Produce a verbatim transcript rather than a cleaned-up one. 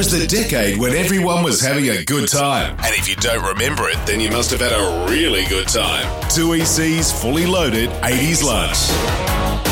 was the decade when everyone was having a good time. And if you don't remember it, then you must have had a really good time. two E C's Fully Loaded eighties Lunch.